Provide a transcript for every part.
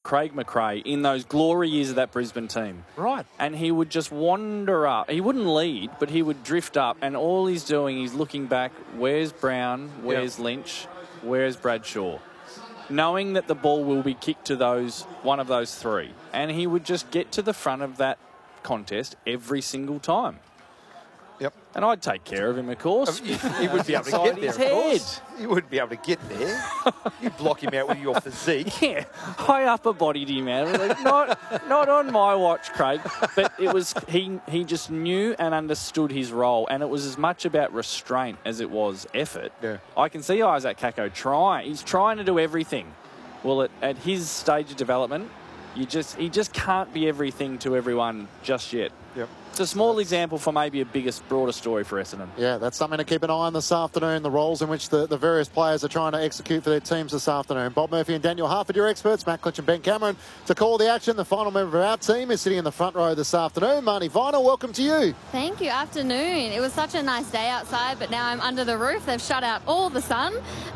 Craig McRae in those glory years of that Brisbane team. Right. And he would just wander up. He wouldn't lead, but he would drift up, and all he's doing, he's looking back, where's Brown, where's Lynch, where's Bradshaw? Knowing that the ball will be kicked to one of those three. And he would just get to the front of that contest every single time. Yep. And I'd take care of him, of course. He would be able to get there, of course. You wouldn't be able to get there. You'd block him out with your physique. Yeah, I upper-bodied him out. Like, not on my watch, Craig. But it was he just knew and understood his role, and it was as much about restraint as it was effort. Yeah. I can see Isaac Kako trying. He's trying to do everything. Well, at his stage of development, he just can't be everything to everyone just yet. Yep. It's a small example for maybe a broader story for Essendon. Yeah, that's something to keep an eye on this afternoon, the roles in which the various players are trying to execute for their teams this afternoon. Bob Murphy and Daniel Harford, your experts, Matt Klitsch and Ben Cameron, to call the action. The final member of our team is sitting in the front row this afternoon. Marnie Viner, welcome to you. Thank you. Afternoon. It was such a nice day outside, but now I'm under the roof. They've shut out all the sun.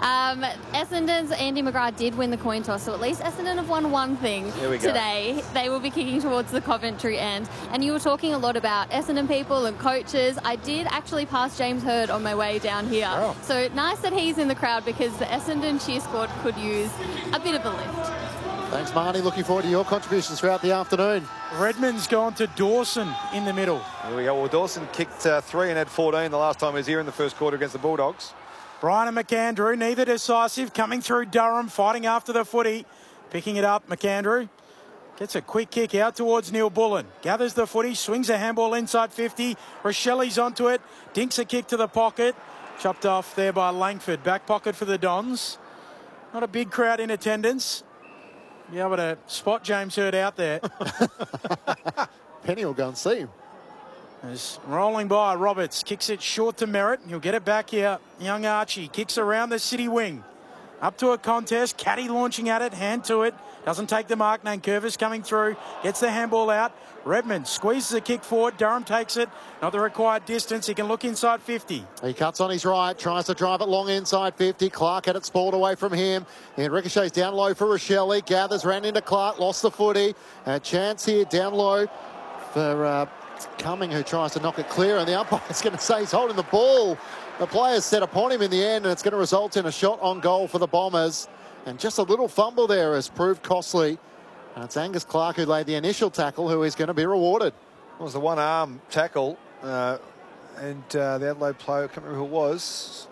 Essendon's Andy McGrath did win the coin toss, so at least Essendon have won one thing today. They will be kicking towards the Coventry end. And you were talking a lot about Essendon people and coaches. I did actually pass James Hird on my way down here. Oh. So nice that he's in the crowd because the Essendon cheer squad could use a bit of a lift. Thanks, Marnie. Looking forward to your contributions throughout the afternoon. Redmond's gone to Dawson in the middle. Here we go. Well, Dawson kicked 3 and had 14 the last time he was here in the first quarter against the Bulldogs. Brian and McAndrew, neither decisive, coming through Durham, fighting after the footy. Picking it up, McAndrew. Gets a quick kick out towards Neil Bullen. Gathers the footy, swings a handball inside 50. Rochelli's onto it. Dinks a kick to the pocket. Chopped off there by Langford. Back pocket for the Dons. Not a big crowd in attendance. Be able to spot James Hird out there. Penny will go and see him. As rolling by, Roberts kicks it short to Merritt. He'll get it back here. Young Archie kicks around the city wing. Up to a contest. Caddy launching at it. Hand to it. Doesn't take the mark. Nankervis coming through. Gets the handball out. Redmond squeezes a kick forward. Durham takes it. Not the required distance. He can look inside 50. He cuts on his right. Tries to drive it long inside 50. Clark had it spoiled away from him. And ricochets down low for Rochelle. Gathers, ran into Clark. Lost the footy. A chance here down low for Cumming, who tries to knock it clear. And the umpire's going to say he's holding the ball. The players set upon him in the end. And it's going to result in a shot on goal for the Bombers. And just a little fumble there has proved costly. And it's Angus Clark who laid the initial tackle, who is going to be rewarded. It was the one-arm tackle, and the Adelaide player, I can't remember who it was,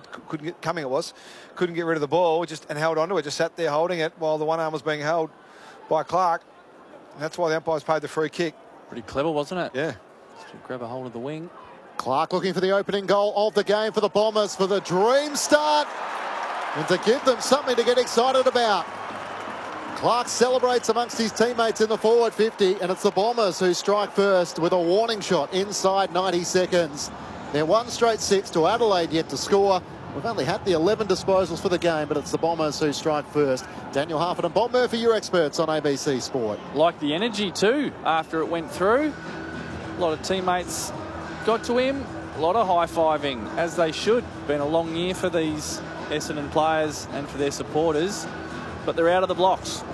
couldn't get rid of the ball, and held onto it, just sat there holding it while the one arm was being held by Clark. And that's why the umpires paid the free kick. Pretty clever, wasn't it? Yeah. Just to grab a hold of the wing. Clark looking for the opening goal of the game for the Bombers for the dream start. And to give them something to get excited about. Clark celebrates amongst his teammates in the forward 50, and it's the Bombers who strike first with a warning shot inside 90 seconds. They're 1 straight 6 to Adelaide yet to score. We've only had the 11 disposals for the game, but it's the Bombers who strike first. Daniel Harford and Bob Murphy, your experts on ABC Sport. Like the energy too after it went through. A lot of teammates got to him. A lot of high-fiving, as they should. Been a long year for these Essendon players and for their supporters, but they're out of the blocks.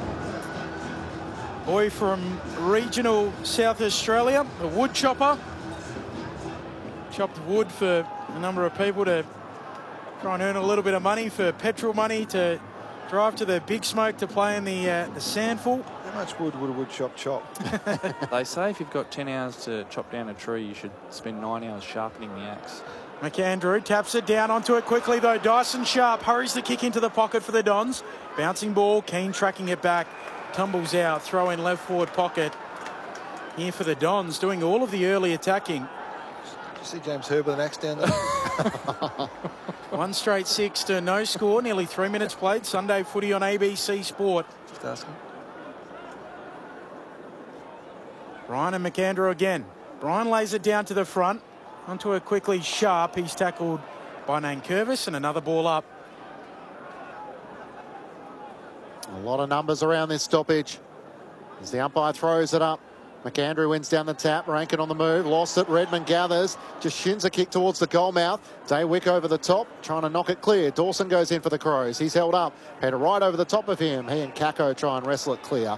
Boy from regional South Australia, a wood chopper. Chopped wood for a number of people to try and earn a little bit of money, for petrol money to drive to the Big Smoke to play in the Sandful. How much wood would a wood chop? They say if you've got 10 hours to chop down a tree, you should spend 9 hours sharpening the axe. McAndrew taps it down onto it quickly though. Dyson Sharp hurries the kick into the pocket for the Dons. Bouncing ball, Keane tracking it back. Tumbles out, throw in left forward pocket. Here for the Dons, doing all of the early attacking. Did you see James Hird with an axe down there? 1 straight 6 to no score. Nearly 3 minutes played. Sunday footy on ABC Sport. Just asking. Brian and McAndrew again. Brian lays it down to the front. Onto it quickly, Sharp. He's tackled by Nankervis, and another ball up. A lot of numbers around this stoppage. As the umpire throws it up. McAndrew wins down the tap. Rankin on the move. Lost it. Redmond gathers. Just shins a kick towards the goal mouth. Daywick over the top. Trying to knock it clear. Dawson goes in for the Crows. He's held up. Headed right over the top of him. He and Kako try and wrestle it clear.